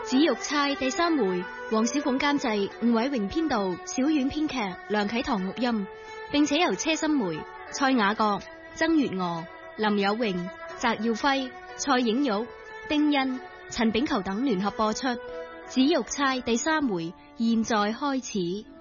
紫玉釵第三回，黃小鳳監製，吳偉榮編導，小婉編劇，梁啟棠錄音，並且由車心梅、蔡雅閣、曾月娥、林有榮、翟耀輝、蔡影玉、丁欣、陳炳球等聯合播出。紫玉釵第三回，現在開始。